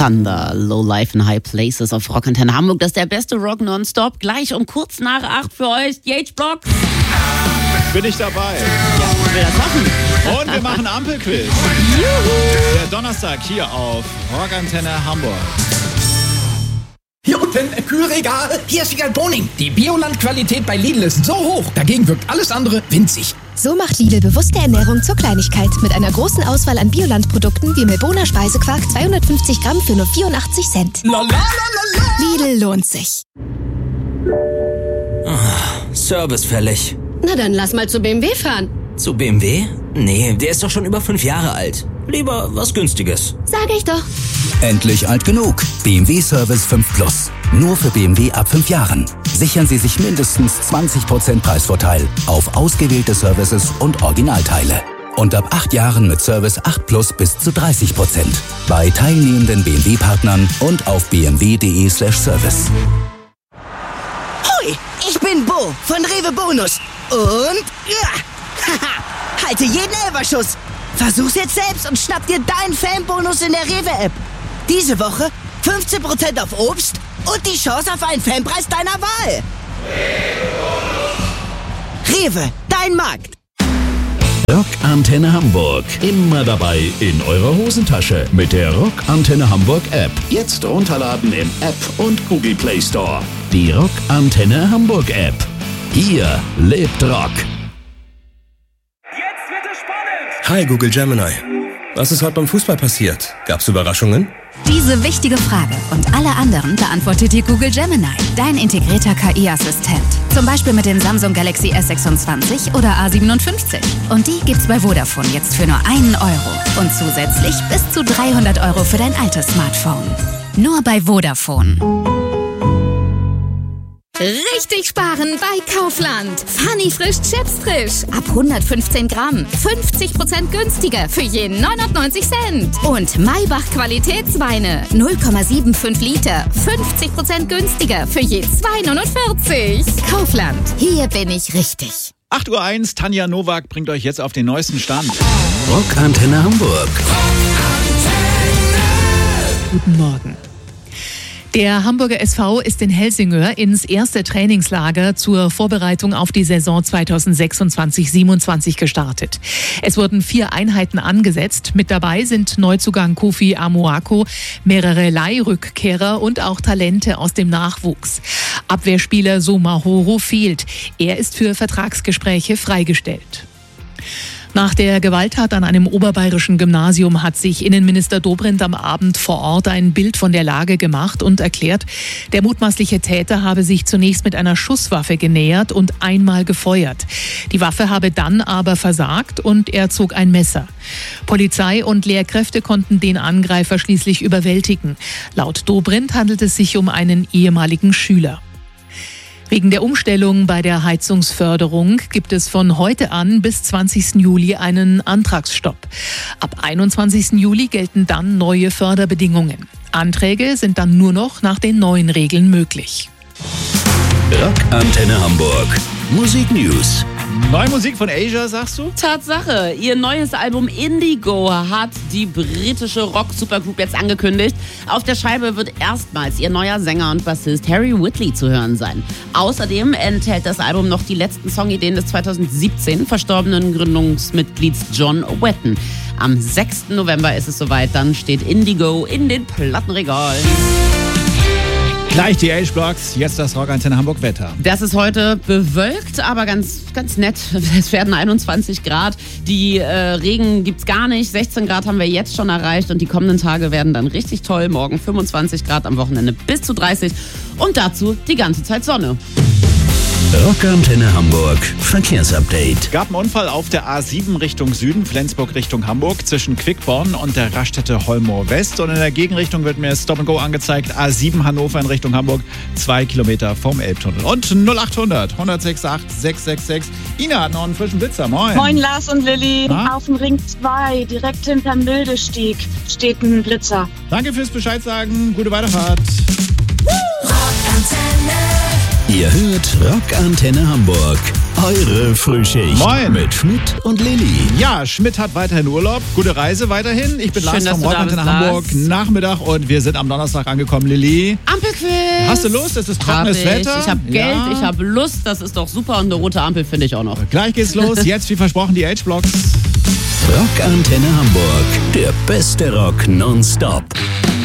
Thunder, Low Life in High Places auf Rockantenne Hamburg. Das ist der beste Rock nonstop. Gleich um kurz nach 8 für euch, die H-Blocks. Bin ich dabei. Ja, ich will das hoffen. Und wir machen Ampelquiz. Der Donnerstag hier auf Rockantenne Hamburg. Hier unten, Kühlregal. Hier ist Wiegald Boning. Die Bioland-Qualität bei Lidl ist so hoch, dagegen wirkt alles andere winzig. So macht Lidl bewusste Ernährung zur Kleinigkeit. Mit einer großen Auswahl an Bioland-Produkten wie Melboner Speisequark 250 Gramm für nur 84 Cent. Lidl lohnt sich. Service fällig. Na dann lass mal zu BMW fahren. Zu BMW? Nee, der ist doch schon über 5 Jahre alt. Lieber was Günstiges. Sag ich doch. Endlich alt genug. BMW Service 5 Plus. Nur für BMW ab 5 Jahren. Sichern Sie sich mindestens 20% Preisvorteil auf ausgewählte Services und Originalteile. Und ab 8 Jahren mit Service 8 Plus bis zu 30%. Bei teilnehmenden BMW-Partnern und auf bmw.de/service. Hoi, ich bin Bo von Rewe Bonus. Und halte jeden Elferschuss. Versuch's jetzt selbst und schnapp dir deinen Fanbonus in der Rewe-App. Diese Woche 15% auf Obst und die Chance auf einen Fanpreis deiner Wahl. Rewe, dein Markt. Rockantenne Hamburg. Immer dabei in eurer Hosentasche mit der Rockantenne Hamburg App. Jetzt runterladen im App und Google Play Store. Die Rockantenne Hamburg App. Hier lebt Rock. Jetzt wird es spannend. Hi Google Gemini. Was ist heute beim Fußball passiert? Gab's Überraschungen? Diese wichtige Frage und alle anderen beantwortet dir Google Gemini, dein integrierter KI-Assistent. Zum Beispiel mit dem Samsung Galaxy S26 oder A57. Und die gibt's bei Vodafone jetzt für nur 1 Euro. Und zusätzlich bis zu 300 Euro für dein altes Smartphone. Nur bei Vodafone. Richtig sparen bei Kaufland. Funny frisch Chips frisch. Ab 115 Gramm. 50% günstiger für jeden 99 Cent. Und Maybach Qualitätsweine. 0,75 Liter. 50% günstiger für je 2,49. Kaufland. Hier bin ich richtig. 8:01 Uhr, Tanja Nowak bringt euch jetzt auf den neuesten Stand. Rockantenne Hamburg. Guten Morgen. Der Hamburger SV ist in Helsingør ins erste Trainingslager zur Vorbereitung auf die Saison 2026/27 gestartet. Es wurden 4 Einheiten angesetzt. Mit dabei sind Neuzugang Kofi Amoako, mehrere Leihrückkehrer und auch Talente aus dem Nachwuchs. Abwehrspieler Soma Horo fehlt. Er ist für Vertragsgespräche freigestellt. Nach der Gewalttat an einem oberbayerischen Gymnasium hat sich Innenminister Dobrindt am Abend vor Ort ein Bild von der Lage gemacht und erklärt, der mutmaßliche Täter habe sich zunächst mit einer Schusswaffe genähert und einmal gefeuert. Die Waffe habe dann aber versagt und er zog ein Messer. Polizei und Lehrkräfte konnten den Angreifer schließlich überwältigen. Laut Dobrindt handelt es sich um einen ehemaligen Schüler. Wegen der Umstellung bei der Heizungsförderung gibt es von heute an bis 20. Juli einen Antragsstopp. Ab 21. Juli gelten dann neue Förderbedingungen. Anträge sind dann nur noch nach den neuen Regeln möglich. Rockantenne Hamburg. Musik News. Neue Musik von Asia, sagst du? Tatsache, ihr neues Album Indigo hat die britische Rock-Supergroup jetzt angekündigt. Auf der Scheibe wird erstmals ihr neuer Sänger und Bassist Harry Whitley zu hören sein. Außerdem enthält das Album noch die letzten Songideen des 2017 verstorbenen Gründungsmitglieds John Wetton. Am 6. November ist es soweit, dann steht Indigo in den Plattenregalen. Gleich die H-Blocks, jetzt das Rockantenne Hamburg Wetter. Das ist heute bewölkt, aber ganz nett. Es werden 21 Grad. Die Regen gibt's gar nicht. 16 Grad haben wir jetzt schon erreicht und die kommenden Tage werden dann richtig toll. Morgen 25 Grad, am Wochenende bis zu 30 und dazu die ganze Zeit Sonne. Rockantenne Hamburg Verkehrsupdate. Gab einen Unfall auf der A7 Richtung Süden, Flensburg Richtung Hamburg, zwischen Quickborn und der Raststätte Holmoor West. Und in der Gegenrichtung wird mir Stop and Go angezeigt. A7 Hannover in Richtung Hamburg, 2 Kilometer vom Elbtunnel. Und 0800 106 666. Ina hat noch einen frischen Blitzer. Moin. Moin Lars und Lilly. Auf dem Ring 2, direkt hinterm Bildestieg, steht ein Blitzer. Danke fürs Bescheid sagen. Gute Weiterfahrt. Ihr hört Rockantenne Hamburg Eure Frühschicht. Moin. Mit Schmidt und Lilly. Ja, Schmidt hat weiterhin Urlaub. Gute Reise weiterhin. Ich bin Lars vom Rock Antenne Hamburg. Nachmittag und wir sind am Donnerstag angekommen. Lilly. Ampelquiz. Hast du Lust? Es ist trockenes Wetter. Ich habe Geld, ich habe Lust. Das ist doch super. Und eine rote Ampel finde ich auch noch. Gleich geht's los. Jetzt, wie versprochen, die H-Blocks. Rock Antenne Hamburg. Der beste Rock nonstop.